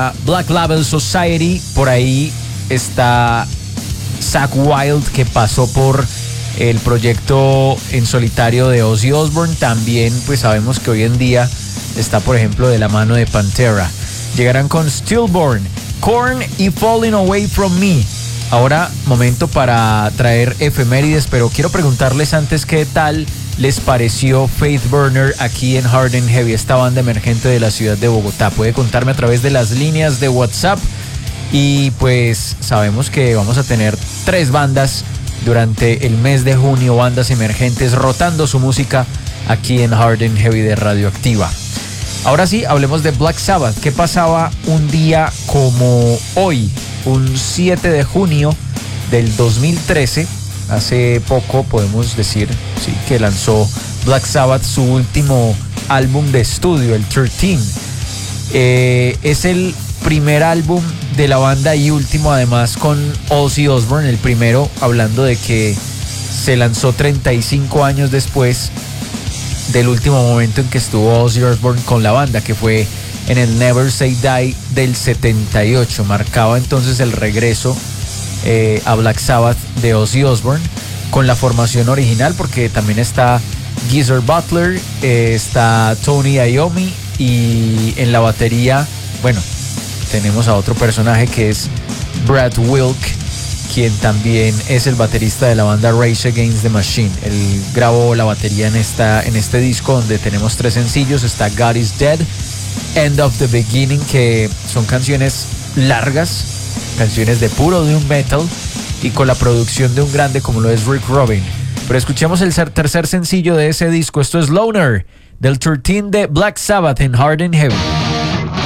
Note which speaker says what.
Speaker 1: banda Black Label Society. Por ahí está Zakk Wylde, que pasó por el proyecto en solitario de Ozzy Osbourne. También pues sabemos que hoy en día está, por ejemplo, de la mano de Pantera. Llegarán con Stillborn, Korn y Falling Away From Me. Ahora momento para traer efemérides, pero quiero preguntarles antes qué tal les pareció Faith Burner aquí en Hard and Heavy, esta banda emergente de la ciudad de Bogotá. Puede contarme a través de las líneas de WhatsApp. Y pues sabemos que vamos a tener 3 bandas durante el mes de junio, bandas emergentes rotando su música aquí en Hard and Heavy de Radioactiva. Ahora sí, hablemos de Black Sabbath. ¿Qué pasaba un día como hoy, un 7 de junio del 2013? Hace poco podemos decir, sí, que lanzó Black Sabbath su último álbum de estudio, el 13. Es el primer álbum de la banda y último además con Ozzy Osbourne, el primero, hablando de que se lanzó 35 años después del último momento en que estuvo Ozzy Osbourne con la banda, que fue en el Never Say Die del 78. Marcaba entonces el regreso a Black Sabbath de Ozzy Osbourne con la formación original, porque también está Geezer Butler, está Tony Iommi, y en la batería, bueno, tenemos a otro personaje que es Brad Wilk, quien también es el baterista de la banda Rage Against the Machine. Él grabó la batería en este disco, donde tenemos 3 sencillos. Está God Is Dead, End of the Beginning, que son canciones largas, canciones de puro doom metal, y con la producción de un grande como lo es Rick Rubin. Pero escuchemos el tercer sencillo de ese disco. Esto es Loner, del 13 de Black Sabbath en Hard and Heavy.